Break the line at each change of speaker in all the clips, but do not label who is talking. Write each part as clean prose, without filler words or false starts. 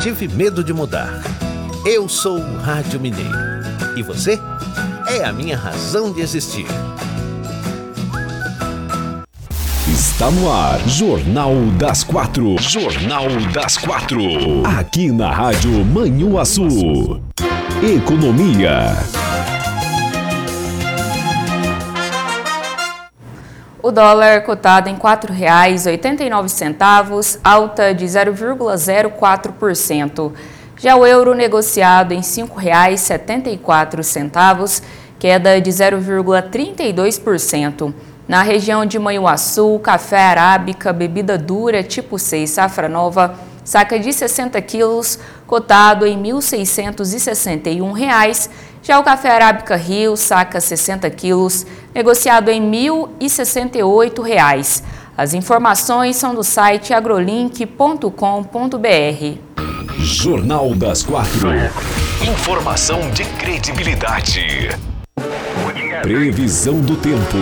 tive medo de mudar. Eu sou o Rádio Mineiro. E você? É a minha razão de existir.
Está no ar, Jornal das 4. Jornal das 4. Aqui na Rádio Manhuaçu. Economia.
O dólar cotado em R$ 4,89, alta de 0,04%. Já o euro negociado em R$ 5,74, queda de 0,32%. Na região de Manhuaçu, café arábica, bebida dura tipo 6 safra nova, saca de 60 quilos, cotado em R$ 1.661. Já o café arábica Rio, saca 60 quilos, negociado em R$ 1.068. As informações são do site agrolink.com.br.
Jornal das 4. Informação de credibilidade. Previsão do tempo.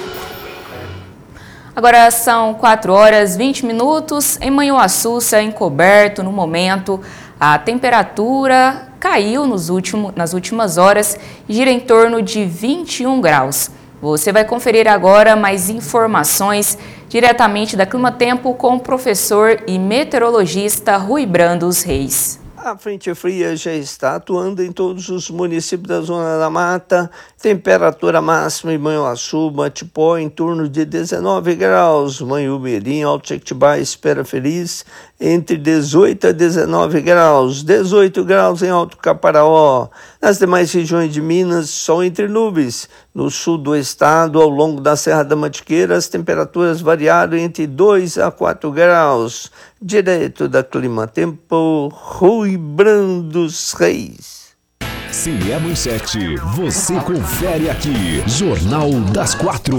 Agora são 4 horas 20 minutos. Em Manhuaçu, céu encoberto no momento. A temperatura caiu nas últimas horas e gira em torno de 21 graus. Você vai conferir agora mais informações diretamente da Clima Tempo com o professor e meteorologista Rui Brandos Reis.
A frente fria já está atuando em todos os municípios da Zona da Mata. Temperatura máxima em Manhuaçu, Matipó, em torno de 19 graus. Manhumirim, Alto Jequitibá, Espera Feliz, entre 18 a 19 graus. 18 graus em Alto Caparaó. Nas demais regiões de Minas, sol entre nuvens. No sul do estado, ao longo da Serra da Mantiqueira, as temperaturas variaram entre 2 a 4 graus. Direto da Clima Tempo, Rui Brandos Reis.
Se é manchete, você confere aqui. Jornal das 4.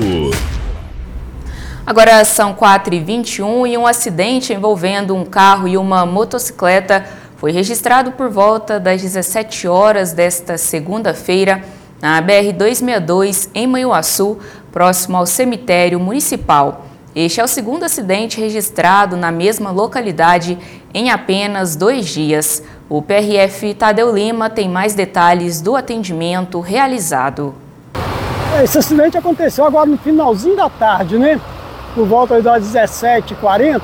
Agora são 4h21 e um acidente envolvendo um carro e uma motocicleta foi registrado por volta das 17 horas desta segunda-feira na BR-262 em Manhuaçu, próximo ao cemitério municipal. Este é o segundo acidente registrado na mesma localidade em apenas 2 dias. O PRF Tadeu Lima tem mais detalhes do atendimento realizado.
Esse acidente aconteceu agora no finalzinho da tarde, né? Por volta das 17h40,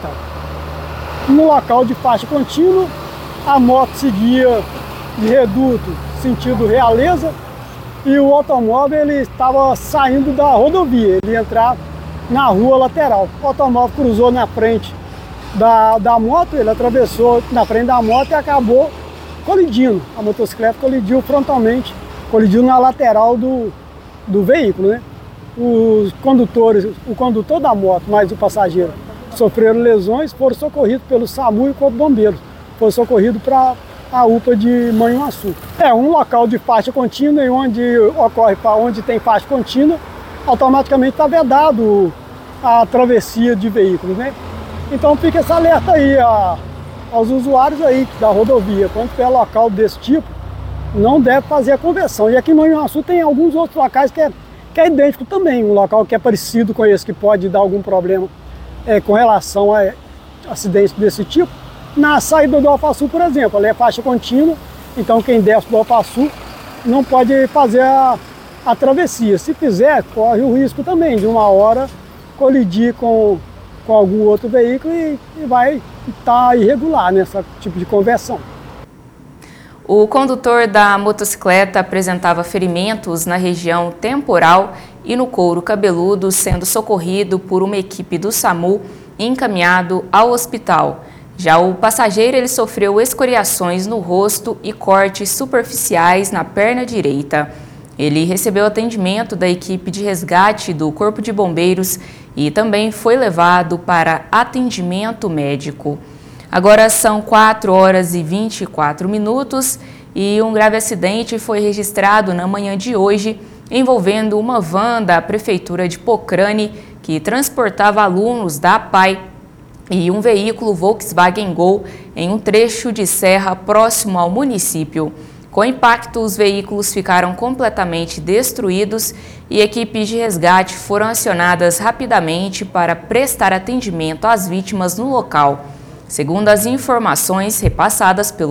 no local de faixa contínua, a moto seguia de Reduto, sentido Realeza, e o automóvel ele estava saindo da rodovia, ele ia entrar na rua lateral. O automóvel cruzou na frente da moto, ele atravessou na frente da moto e acabou colidindo. A motocicleta colidiu frontalmente, colidiu na lateral do veículo, né? Os condutores, o condutor da moto mais o passageiro sofreram lesões, foram socorridos pelo SAMU e o Corpo de Bombeiros. Foram socorridos para a UPA de Manhuaçu. É um local de faixa contínua e onde tem faixa contínua, automaticamente está vedado a travessia de veículos, né? Então fica esse alerta aí aos usuários aí da rodovia, quando tiver local desse tipo, não deve fazer a conversão. E aqui em Manhuaçu tem alguns outros locais que é idêntico também, um local que é parecido com esse, que pode dar algum problema com relação a acidentes desse tipo. Na saída do Alfaçu, por exemplo, ali é faixa contínua, então quem desce do Alfaçu não pode fazer a travessia. Se fizer, corre o risco também de uma hora colidir com algum outro veículo e vai estar irregular nesse tipo de conversão.
O condutor da motocicleta apresentava ferimentos na região temporal e no couro cabeludo, sendo socorrido por uma equipe do SAMU e encaminhado ao hospital. Já o passageiro ele sofreu escoriações no rosto e cortes superficiais na perna direita. Ele recebeu atendimento da equipe de resgate do Corpo de Bombeiros e também foi levado para atendimento médico. Agora são 4 horas e 24 minutos e um grave acidente foi registrado na manhã de hoje envolvendo uma van da Prefeitura de Pocrane que transportava alunos da APAE e um veículo Volkswagen Gol em um trecho de serra próximo ao município. Com o impacto, os veículos ficaram completamente destruídos e equipes de resgate foram acionadas rapidamente para prestar atendimento às vítimas no local. Segundo as informações repassadas pelo